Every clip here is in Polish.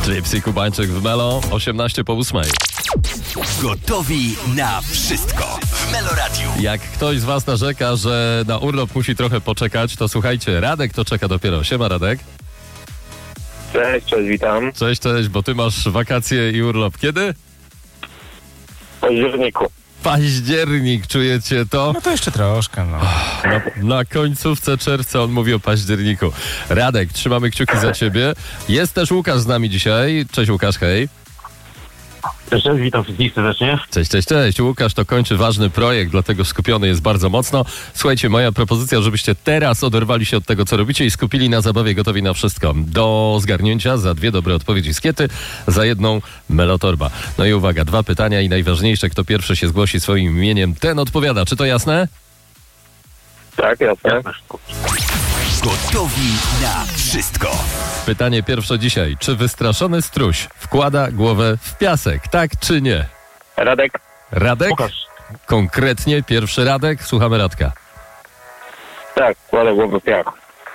Gypsy Kubańczyk w Melo, 8:18. Gotowi na wszystko w Meloradiu. Jak ktoś z was narzeka, że na urlop musi trochę poczekać, to słuchajcie, Radek to czeka dopiero. Siema, Radek. Cześć, witam. Cześć, bo ty masz wakacje i urlop kiedy? W październiku. Październik, czujecie to? No to jeszcze troszkę, no. Na końcówce czerwca on mówi o październiku. Radek, trzymamy kciuki za ciebie. Jest też Łukasz z nami dzisiaj. Cześć Łukasz, hej. Cześć, witam wszystkich serdecznie. Cześć. Łukasz to kończy ważny projekt, dlatego skupiony jest bardzo mocno. Słuchajcie, moja propozycja, żebyście teraz oderwali się od tego, co robicie i skupili na zabawie Gotowi na wszystko. Do zgarnięcia za 2 dobre odpowiedzi z Kiety, za 1 Melotorba. No i uwaga, 2 pytania i najważniejsze, kto pierwszy się zgłosi swoim imieniem, ten odpowiada. Czy to jasne? Tak, jasne. Gotowi na wszystko. Pytanie pierwsze dzisiaj. Czy wystraszony struś wkłada głowę w piasek? Tak czy nie? Radek? Radek? Łukasz. Konkretnie pierwszy Radek. Słuchamy Radka. Tak, kładę głowę w piach.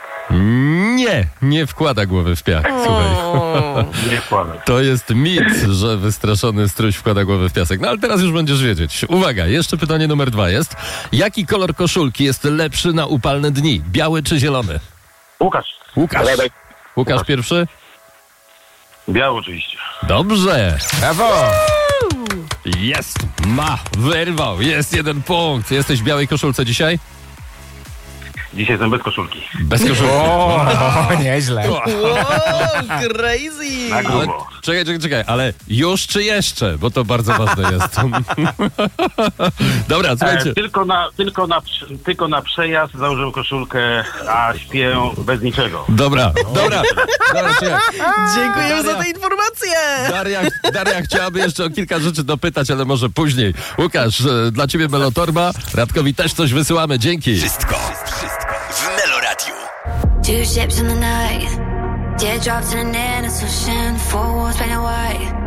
Nie wkłada głowy w piach. Słuchaj. Nie kładę. To jest mit, że wystraszony struś wkłada głowę w piasek. No ale teraz już będziesz wiedzieć. Uwaga, jeszcze pytanie numer 2 jest. Jaki kolor koszulki jest lepszy na upalne dni? Biały czy zielony? Łukasz. Łukasz Łukasz. pierwszy? Biały oczywiście. Dobrze. Brawo! Jest. Wyrwał. Jest 1 punkt. Jesteś w białej koszulce dzisiaj? Dzisiaj jestem bez koszulki. Bez koszulki. O, nieźle. Wow, crazy! Na Ale, grubo. czekaj, ale już czy jeszcze? Bo to bardzo ważne jest. Dobra, słuchajcie. Tylko na przejazd założyłem koszulkę, a śpię bez niczego. Dobra, czekaj. Dziękujemy za tę informację! Daria chciałaby jeszcze o kilka rzeczy dopytać, ale może później. Łukasz, dla ciebie Melotorba, Radkowi też coś wysyłamy. Dzięki. Wszystko w Meloradiu. 2 ships in the night, teardrops in an endless ocean, 4 walls painted white.